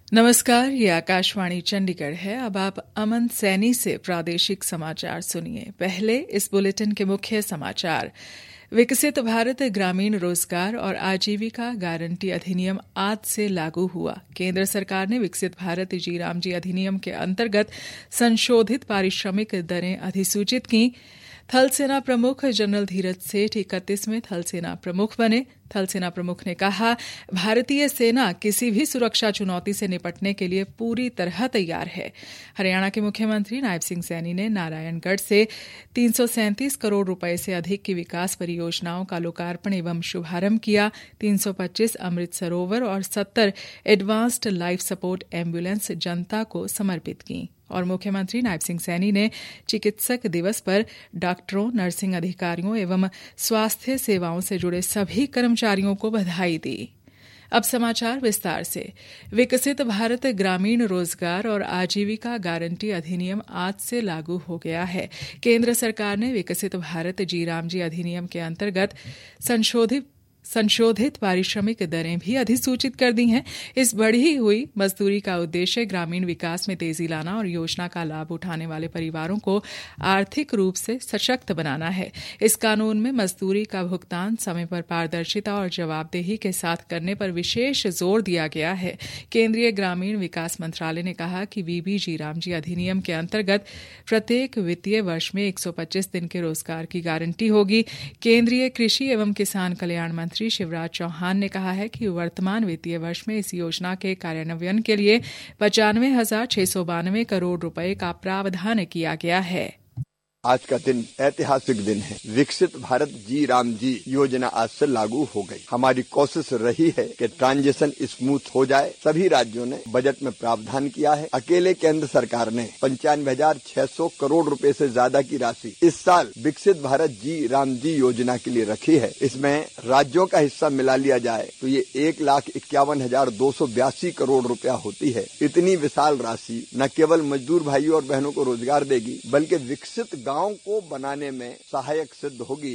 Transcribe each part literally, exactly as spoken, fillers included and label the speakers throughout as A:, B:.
A: नमस्कार, ये आकाशवाणी चंडीगढ़ है। अब आप अमन सैनी से प्रादेशिक समाचार सुनिए। पहले इस बुलेटिन के मुख्य समाचार। विकसित भारत ग्रामीण रोजगार और आजीविका गारंटी अधिनियम आज से लागू हुआ। केंद्र सरकार ने विकसित भारत जी राम जी अधिनियम के अंतर्गत संशोधित पारिश्रमिक दरें अधिसूचित की। थल सेना प्रमुख जनरल धीरज सेठ इकतीसवें थल सेना प्रमुख बने। थल सेना प्रमुख ने कहा, भारतीय सेना किसी भी सुरक्षा चुनौती से निपटने के लिए पूरी तरह तैयार है। हरियाणा के मुख्यमंत्री नायब सिंह सैनी ने नारायणगढ़ से तीन सौ सैंतीस करोड़ रुपए से अधिक की विकास परियोजनाओं का लोकार्पण एवं शुभारंभ किया। तीन सौ पच्चीस अमृत सरोवर और सत्तर एडवांस्ड लाइफ सपोर्ट एम्बुलेंस जनता को समर्पित की। और मुख्यमंत्री नायब सिंह सैनी ने चिकित्सक दिवस पर डॉक्टरों, नर्सिंग अधिकारियों एवं स्वास्थ्य सेवाओं से जुड़े सभी कर्मचारियों को बधाई दी। अब समाचार विस्तार से। विकसित भारत ग्रामीण रोजगार और आजीविका गारंटी अधिनियम आज से लागू हो गया है। केंद्र सरकार ने विकसित भारत जी राम जी अधिनियम के अंतर्गत संशोधित संशोधित पारिश्रमिक दरें भी अधिसूचित कर दी हैं। इस बढ़ी हुई मजदूरी का उद्देश्य ग्रामीण विकास में तेजी लाना और योजना का लाभ उठाने वाले परिवारों को आर्थिक रूप से सशक्त बनाना है। इस कानून में मजदूरी का भुगतान समय पर पारदर्शिता और जवाबदेही के साथ करने पर विशेष जोर दिया गया है। केंद्रीय ग्रामीण विकास मंत्रालय ने कहा कि वीबी जी राम जी अधिनियम के अंतर्गत प्रत्येक वित्तीय वर्ष में एक सौ पच्चीस दिन के रोजगार की गारंटी होगी। केंद्रीय कृषि एवं किसान कल्याण मंत्री श्री शिवराज चौहान ने कहा है कि वर्तमान वित्तीय वर्ष में इस योजना के कार्यान्वयन के लिए पचानवे हजार छह सौ बानवे करोड़ रुपए का प्रावधान किया गया है।
B: आज का दिन ऐतिहासिक दिन है। विकसित भारत जी राम जी योजना आज से लागू हो गई। हमारी कोशिश रही है कि ट्रांजिशन स्मूथ हो जाए। सभी राज्यों ने बजट में प्रावधान किया है। अकेले केंद्र सरकार ने पंचानवे हजार छह सौ करोड़ रुपए से ज्यादा की राशि इस साल विकसित भारत जी राम जी योजना के लिए रखी है। इसमें राज्यों का हिस्सा मिला लिया जाए तो ये एक लाख इक्यावन हजार दो सौ बयासी करोड़ रुपया होती है। इतनी विशाल राशि न केवल मजदूर भाइयों और बहनों को रोजगार देगी, बल्कि विकसित गांव को बनाने में सहायक सिद्ध होगी।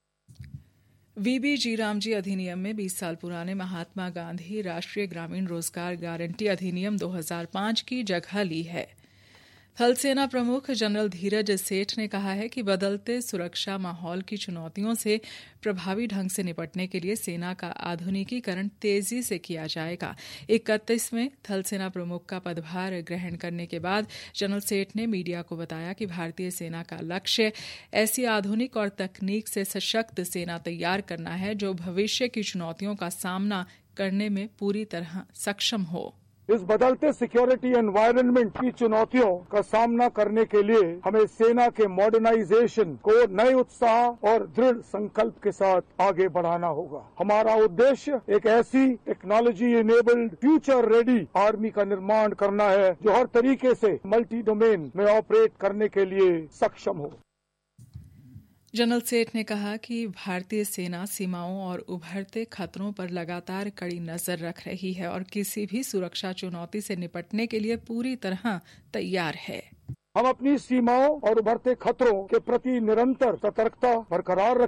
A: वीबी जी राम जी अधिनियम में बीस साल पुराने महात्मा गांधी राष्ट्रीय ग्रामीण रोजगार गारंटी अधिनियम दो हज़ार पाँच की जगह ली है। थल सेना प्रमुख जनरल धीरज सेठ ने कहा है कि बदलते सुरक्षा माहौल की चुनौतियों से प्रभावी ढंग से निपटने के लिए सेना का आधुनिकीकरण तेजी से किया जाएगा। इकतीसवें थल सेना प्रमुख का पदभार ग्रहण करने के बाद जनरल सेठ ने मीडिया को बताया कि भारतीय सेना का लक्ष्य ऐसी आधुनिक और तकनीक से सशक्त सेना तैयार करना है जो भविष्य की चुनौतियों का सामना करने में पूरी तरह सक्षम हो।
C: इस बदलते सिक्योरिटी एनवायरनमेंट की चुनौतियों का सामना करने के लिए हमें सेना के मॉडर्नाइजेशन को नए उत्साह और दृढ़ संकल्प के साथ आगे बढ़ाना होगा। हमारा उद्देश्य एक ऐसी technology enabled future ready army का निर्माण करना है जो हर तरीके से मल्टी डोमेन में ऑपरेट करने के लिए सक्षम हो।
A: जनरल सेठ ने कहा कि भारतीय सेना सीमाओं और उभरते खतरों पर लगातार कड़ी नजर रख रही है और किसी भी सुरक्षा चुनौती से निपटने के लिए पूरी तरह तैयार है।
C: हम अपनी सीमाओं और उभरते खतरों के प्रति निरंतर सतर्कता बरकरार